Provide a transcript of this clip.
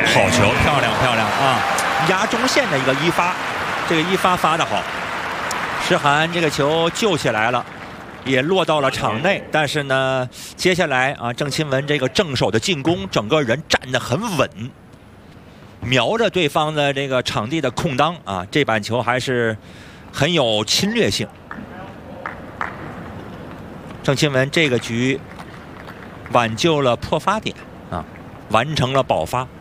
好球，漂亮漂亮啊！压中线的一个一发，这个一发发得好。石涵这个球救起来了，也落到了场内。但是呢，接下来啊，郑钦文这个正手的进攻，整个人站得很稳，瞄着对方的这个场地的空当啊，这板球还是很有侵略性。郑钦文这个局挽救了破发点啊，完成了保发。